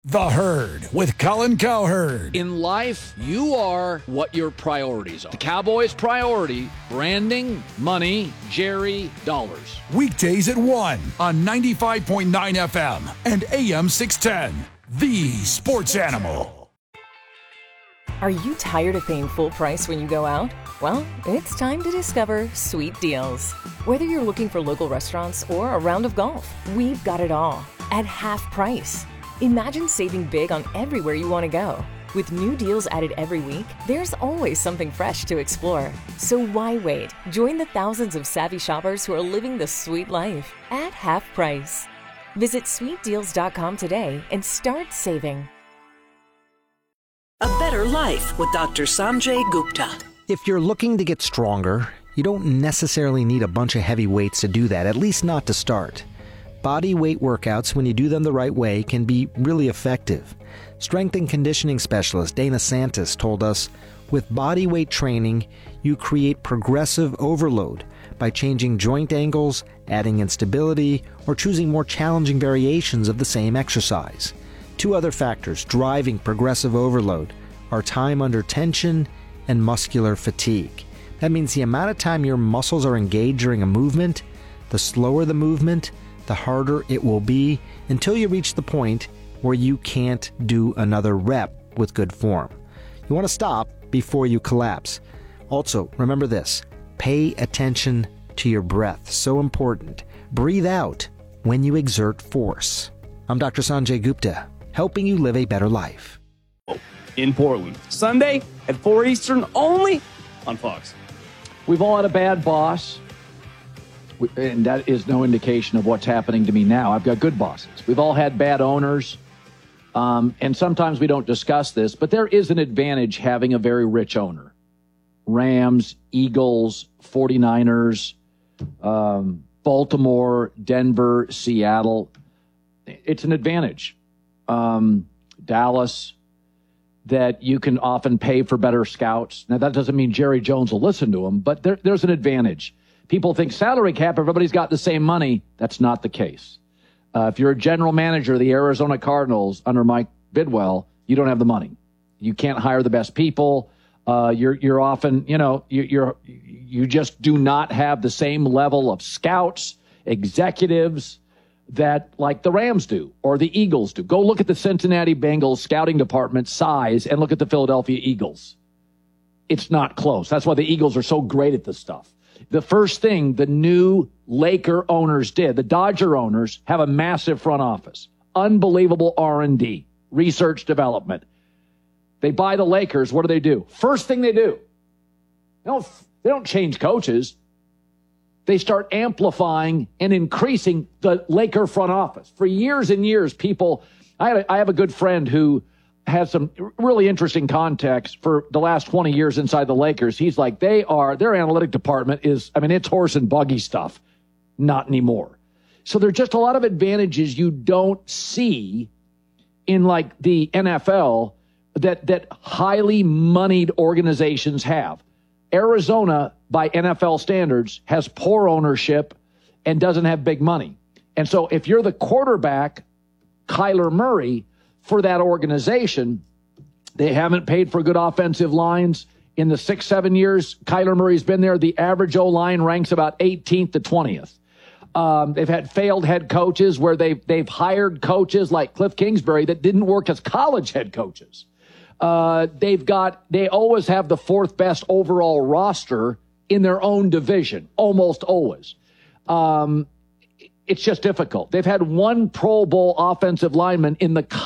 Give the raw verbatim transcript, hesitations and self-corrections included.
The Herd with Colin Cowherd. In life, you are what your priorities are. The Cowboys' priority, branding, money, Jerry, dollars. Weekdays at one on ninety-five point nine F M and A M six ten. The Sports Animal. Are you tired of paying full price when you go out? Well, it's time to discover Sweet Deals. Whether you're looking for local restaurants or a round of golf, we've got it all at half price. Imagine saving big on everywhere you want to go. With new deals added every week, there's always something fresh to explore. So why wait? Join the thousands of savvy shoppers who are living the sweet life at half price. Visit sweet deals dot com today and start saving. A better life with Doctor Sanjay Gupta. If you're looking to get stronger, you don't necessarily need a bunch of heavy weights to do that, at least not to start. Body weight workouts, when you do them the right way, can be really effective. Strength and conditioning specialist Dana Santis told us, with body weight training, you create progressive overload by changing joint angles, adding instability, or choosing more challenging variations of the same exercise. Two other factors driving progressive overload are time under tension and muscular fatigue. That means the amount of time your muscles are engaged during a movement, the slower the movement, the harder it will be until you reach the point where you can't do another rep with good form. You want to stop before you collapse. Also, remember this, pay attention to your breath. So important. Breathe out when you exert force. I'm Doctor Sanjay Gupta, helping you live a better life. In Portland, Sunday at four Eastern only on Fox. We've all had a bad boss. And that is no indication of what's happening to me now. I've got good bosses. We've all had bad owners. Um, and sometimes we don't discuss this, but there is an advantage having a very rich owner. Rams, Eagles, forty-niners, um, Baltimore, Denver, Seattle. It's an advantage. Um, Dallas, that you can often pay for better scouts. Now, that doesn't mean Jerry Jones will listen to them, but there, there's an advantage. People think salary cap, everybody's got the same money. That's not the case. Uh, if you're a general manager of the Arizona Cardinals under Mike Bidwell, you don't have the money. You can't hire the best people. Uh, you're you're often, you know, you, you're you just do not have the same level of scouts, executives that like the Rams do or the Eagles do. Go look at the Cincinnati Bengals scouting department size and look at the Philadelphia Eagles. It's not close. That's why the Eagles are so great at this stuff. The first thing the new Laker owners did, the Dodger owners have a massive front office, unbelievable R and D, research development. They buy the Lakers. What do they do? First thing they do, they don't, they don't change coaches. They start amplifying and increasing the Laker front office. For years and years, people, I, had a, I have a good friend who has some really interesting context for the last twenty years inside the Lakers. He's like, they are, their analytic department is, I mean, it's horse and buggy stuff. Not anymore. So there's just a lot of advantages you don't see in like the N F L that, that highly moneyed organizations have. Arizona, by N F L standards, has poor ownership and doesn't have big money. And so if you're the quarterback, Kyler Murray, for that organization, they haven't paid for good offensive lines. In the six, seven years Kyler Murray's been there, the average O-line ranks about eighteenth to twentieth. Um, they've had failed head coaches where they've, they've hired coaches like Cliff Kingsbury that didn't work as college head coaches. Uh, they've got, they always have the fourth best overall roster in their own division, almost always. Um, it's just difficult. They've had one Pro Bowl offensive lineman in the